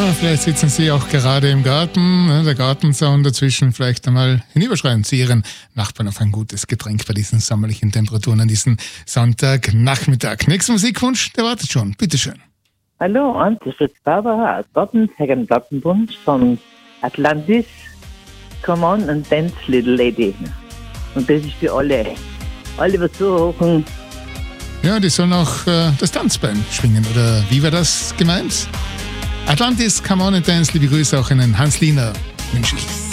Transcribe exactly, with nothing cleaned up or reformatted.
Ja, vielleicht sitzen Sie auch gerade im Garten, ne, der Gartenzaun dazwischen, vielleicht einmal hinüberschreien zu Ihren Nachbarn auf ein gutes Getränk bei diesen sommerlichen Temperaturen an diesem Sonntagnachmittag. Nächster Musikwunsch, der wartet schon. Bitteschön. Hallo, und das ist Barbara Dottenhagen Dottenbund von Atlantis. Come on and dance, little lady. Und das ist für alle. Alle, was zuhören. Ja, die sollen auch äh, das Tanzbein schwingen, oder wie war das gemeint? Atlantis, come on and dance, liebe Grüße auch an den Hans Liener, wünsche ich.